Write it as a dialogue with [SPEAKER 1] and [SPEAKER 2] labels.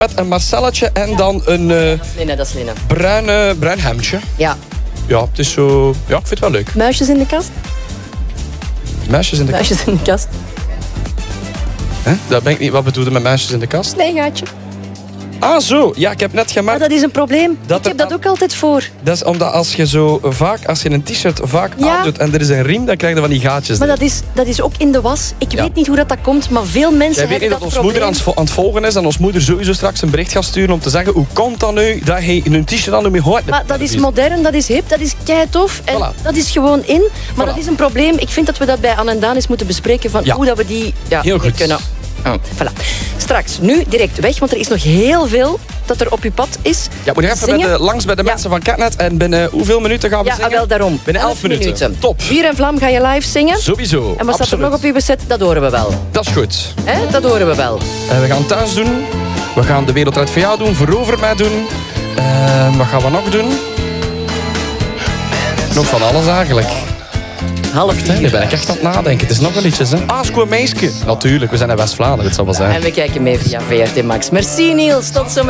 [SPEAKER 1] Met een Marcelletje en dan een
[SPEAKER 2] Dat is Lina.
[SPEAKER 1] bruin hemdje.
[SPEAKER 2] Ja.
[SPEAKER 1] Ja, het is zo... Ja, ik vind het wel leuk.
[SPEAKER 2] Muisjes in de kast?
[SPEAKER 1] Muisjes in de kast?
[SPEAKER 2] Muisjes in de kast.
[SPEAKER 1] Huh? Dat ben ik niet. Wat bedoel je met muisjes in de kast?
[SPEAKER 2] Nee, gaatje.
[SPEAKER 1] Ah, zo. Ja, ik heb net
[SPEAKER 2] Maar
[SPEAKER 1] gemerkt...
[SPEAKER 2] dat is een probleem.
[SPEAKER 1] Dat
[SPEAKER 2] Ik heb dat ook altijd voor.
[SPEAKER 1] Dat is omdat als je een t-shirt vaak
[SPEAKER 2] Ja.
[SPEAKER 1] aandoet en er is een riem, dan krijg je van die gaatjes.
[SPEAKER 2] Maar dat is ook in de was. Ik weet niet hoe dat komt, maar veel mensen
[SPEAKER 1] Jij weet
[SPEAKER 2] hebben
[SPEAKER 1] niet dat ons
[SPEAKER 2] probleem.
[SPEAKER 1] moeder aan het volgen is en ons moeder sowieso straks een bericht gaat sturen om te zeggen hoe komt dat nu dat hij een t-shirt aan doet met hoort.
[SPEAKER 2] Maar dat is modern, dat is hip, dat is keitof. En
[SPEAKER 1] Voilà.
[SPEAKER 2] dat is gewoon in. Maar
[SPEAKER 1] Voilà.
[SPEAKER 2] dat is een probleem. Ik vind dat we dat bij Anne en Daan eens moeten bespreken. Van hoe dat we die
[SPEAKER 1] heel goed
[SPEAKER 2] kunnen. Voilà. Straks, nu direct weg, want er is nog heel veel dat er op uw pad is.
[SPEAKER 1] Ja, moet je even langs bij de mensen van Catnet en binnen hoeveel minuten gaan we
[SPEAKER 2] Ja,
[SPEAKER 1] zingen?
[SPEAKER 2] wel daarom.
[SPEAKER 1] Binnen 11 minuten. Top.
[SPEAKER 2] Vuur en Vlam ga je live zingen.
[SPEAKER 1] Sowieso.
[SPEAKER 2] En wat staat er nog op uw beset? Dat horen we wel.
[SPEAKER 1] Dat is goed.
[SPEAKER 2] Dat horen we wel.
[SPEAKER 1] We gaan thuis doen. We gaan de Wereldrijd voor jou doen. Verover mij doen. Wat gaan we nog doen? Nog van alles eigenlijk.
[SPEAKER 2] 3:30.
[SPEAKER 1] Nu ben ik echt aan het nadenken. Het is nog wel ietsjes, hè? Schoon meisje. Natuurlijk, we zijn in West-Vlaanderen, het zal wel zijn.
[SPEAKER 2] En we kijken mee via VRT Max. Merci Niels, tot zo.